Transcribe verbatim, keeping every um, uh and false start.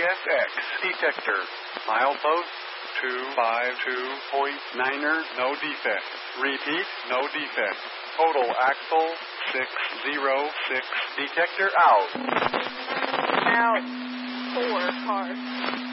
S X detector. Milepost two five two point niner, no defect. Repeat, no defect. Total axle six zero six. Detector out. Out. Four cars.